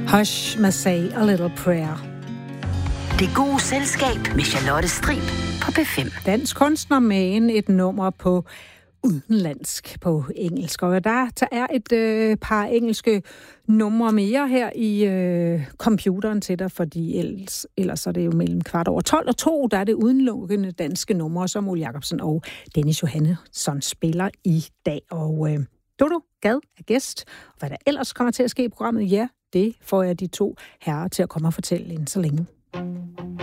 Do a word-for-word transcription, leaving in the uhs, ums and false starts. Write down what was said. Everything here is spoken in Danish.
Hush med Say a Little Prayer. Det gode selskab med Charlotte Strib på P fem. Dansk kunstner med et nummer på udenlandsk på engelsk. Og der, der er et øh, par engelske numre mere her i øh, computeren til dig, fordi ellers, ellers er det jo mellem kvart over tolv og to, der er det udelukkende danske numre, som Ole Jacobsen og Dennis Johannesson spiller i dag. Og øh, Dodo Gad er gæst. Og hvad der ellers kommer til at ske i programmet, ja, det får jeg de to herrer til at komme og fortælle inden så længe.